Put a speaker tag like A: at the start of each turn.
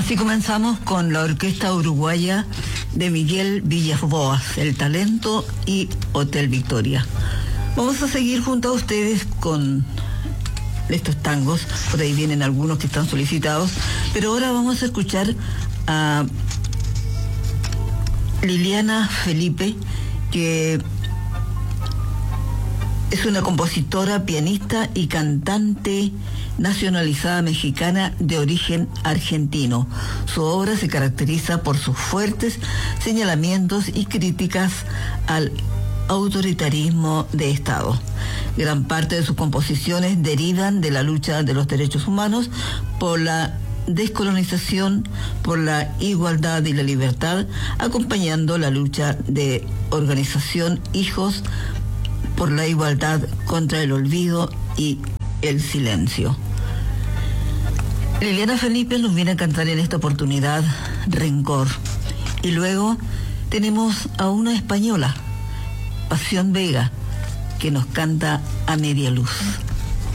A: Así comenzamos con la orquesta uruguaya de Miguel Villas-Boas, El Talento y Hotel Victoria. Vamos a seguir junto a ustedes con estos tangos, por ahí vienen algunos que están solicitados, pero ahora vamos a escuchar a Liliana Felipe, que es una compositora, pianista y cantante nacionalizada mexicana de origen argentino. Su obra se caracteriza por sus fuertes señalamientos y críticas al autoritarismo de Estado. Gran parte de sus composiciones derivan de la lucha de los derechos humanos por la descolonización, por la igualdad y la libertad, acompañando la lucha de organización Hijos por la igualdad contra el olvido y el silencio. Liliana Felipe nos viene a cantar en esta oportunidad Rencor. Y luego tenemos a una española, Pasión Vega, que nos canta A Media Luz.